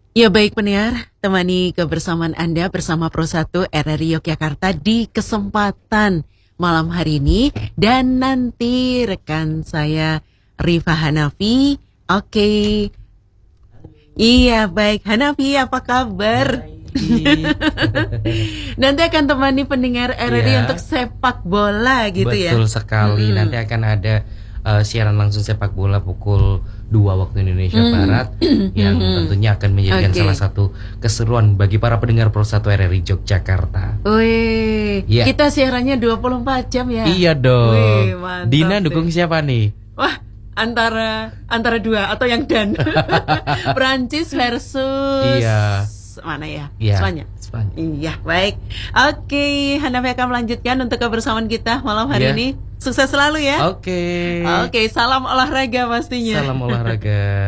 Ya baik pendengar, temani kebersamaan Anda bersama Pro 1 RRI Yogyakarta di kesempatan malam hari ini. Dan nanti rekan saya Rifa Hanafi. Oke. Iya baik, Hanafi apa kabar? Nanti akan temani pendengar RRI Ya, untuk sepak bola gitu ya. betul sekali. Nanti akan ada siaran langsung sepak bola pukul 2 waktu Indonesia Barat yang tentunya akan menjadikan Oke. salah satu keseruan bagi para pendengar Pro 1 RRI Yogyakarta. Wih, Iya. kita siarannya 24 jam ya. Iya dong. Wih, mantap Dina deh. dukung siapa nih? Wah, antara dua atau yang dan. Prancis versus Iya. mana ya? Iya. Spanyol. Spanyol. Iya, baik. Oke, Hanafi akan melanjutkan untuk kebersamaan kita malam hari Iya. ini. Sukses selalu ya. Oke. Oke, salam olahraga pastinya. Salam olahraga.